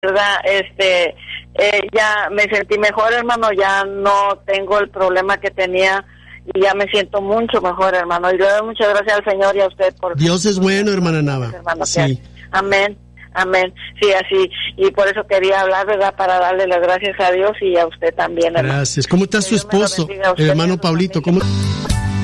verdad, ya me sentí mejor, hermano, ya no tengo el problema que tenía y ya me siento mucho mejor, hermano, y le doy muchas gracias al Señor y a usted por... Dios es bueno, hermana Nava. Hermano, sí. Amén, amén, sí, así, y por eso quería hablar, ¿verdad?, para darle las gracias a Dios y a usted también, hermano. Gracias. ¿Cómo está su esposo, el hermano Pablito? ¿Cómo?